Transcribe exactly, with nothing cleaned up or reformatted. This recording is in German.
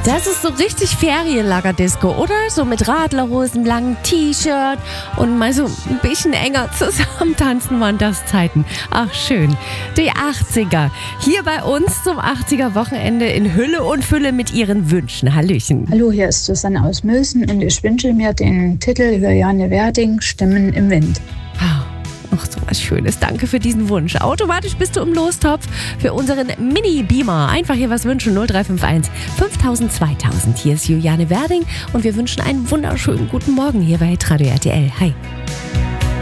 Das ist so richtig Ferienlagerdisco, oder? So mit Radlerhosen, langem T-Shirt und mal so ein bisschen enger zusammen tanzen waren das Zeiten. Ach schön. Die achtziger. Hier bei uns zum achtziger-Wochenende in Hülle und Fülle mit ihren Wünschen. Hallöchen. Hallo, hier ist Susanne aus Mülsen und ich wünsche mir den Titel Juliane Werding, Stimmen im Wind. Ach, so was Schönes. Danke für diesen Wunsch. Automatisch bist du im Lostopf für unseren Mini-Beamer. Einfach hier was wünschen. null drei fünf eins fünftausend zweitausend. Hier ist Juliane Werding und wir wünschen einen wunderschönen guten Morgen hier bei Hitradio R T L. Hi.